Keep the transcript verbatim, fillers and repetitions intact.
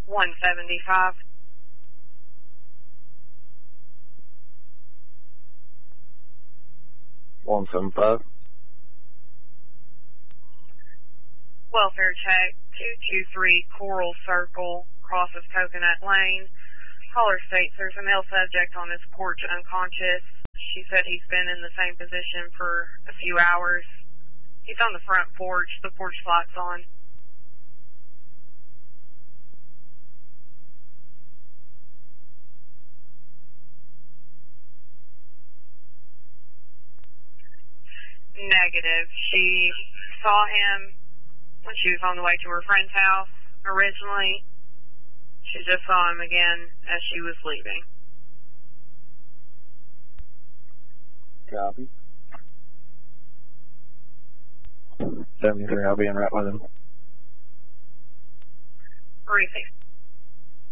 one seventy-five. one seventy-five. Welfare check, two two three Coral Circle, crosses Coconut Lane. Caller states there's a male subject on his porch unconscious. She said he's been in the same position for a few hours. He's on the front porch. The porch light's on. Negative. She saw him when she was on the way to her friend's house originally. She just saw him again as she was leaving. Copy. seventy-three, I'll be in right with him. Briefing.